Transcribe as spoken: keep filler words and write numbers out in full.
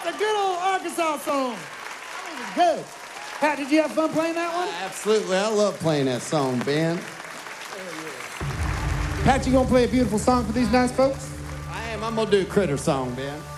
the good old Arkansas song. That was good. Pat, did you have fun playing that one? Uh, absolutely. I love playing that song, Ben. Pat, you gonna play a beautiful song for these nice folks? I am. I'm going to do a critter song, Ben.